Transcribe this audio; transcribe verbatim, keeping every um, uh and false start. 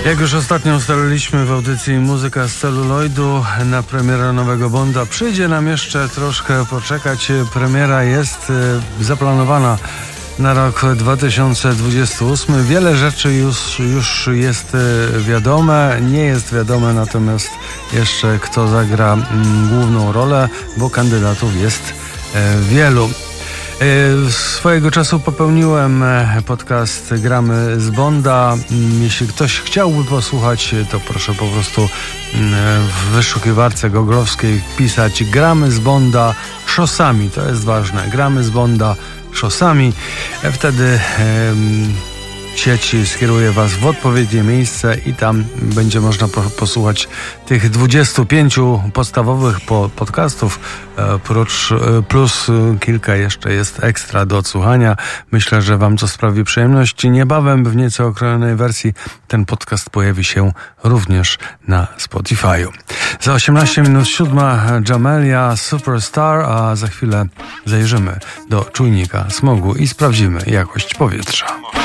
Jak już ostatnio ustaliliśmy w audycji Muzyka z celuloidu, na premierę nowego Bonda przyjdzie nam jeszcze troszkę poczekać. Premiera jest zaplanowana na rok dwa tysiące dwudziesty ósmy. Wiele rzeczy już, już jest wiadome, nie jest wiadome natomiast jeszcze kto zagra mm, główną rolę, bo kandydatów jest e, wielu. Swojego czasu popełniłem podcast Gramy z Bonda. Jeśli ktoś chciałby posłuchać, to proszę po prostu w wyszukiwarce google'owskiej pisać Gramy z Bonda szosami. To jest ważne. Gramy z Bonda szosami. Wtedy sieć skieruje was w odpowiednie miejsce i tam będzie można posłuchać tych dwudziestu pięciu podstawowych po podcastów, prócz, plus kilka jeszcze jest ekstra do odsłuchania. Myślę, że wam to sprawi przyjemność. Niebawem w nieco okrojonej wersji ten podcast pojawi się również na Spotify'u. Za osiemnaście minut siódma Jamelia Superstar, a za chwilę zajrzymy do czujnika smogu i sprawdzimy jakość powietrza.